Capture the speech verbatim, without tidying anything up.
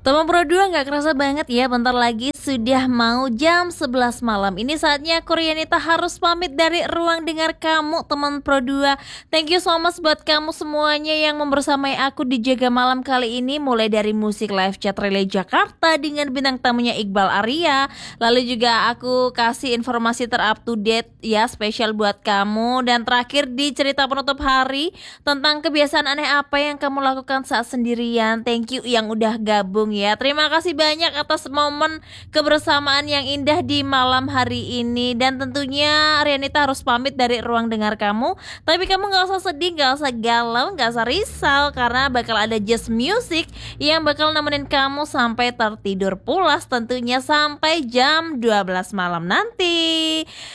Teman Pro dua nggak kerasa banget ya, bentar lagi sudah mau jam sebelas malam. Ini saatnya Koreanita harus pamit dari ruang dengar kamu teman Pro dua. Thank you so much buat kamu semuanya yang membersamai aku di Jaga Malam kali ini. Mulai dari musik live chat relay Jakarta dengan bintang tamunya Iqbal Arya. Lalu juga aku kasih informasi ter-up to date ya, spesial buat kamu. Dan terakhir di cerita penutup hari tentang kebiasaan aneh apa yang kamu lakukan saat sendirian. Thank you yang udah gabung ya. Terima kasih banyak atas momen kebersamaan yang indah di malam hari ini. Dan tentunya Rianita harus pamit dari ruang dengar kamu. Tapi kamu gak usah sedih, gak usah galau, gak usah risau, karena bakal ada Just Music yang bakal nemenin kamu sampai tertidur pulas, tentunya sampai jam dua belas malam nanti.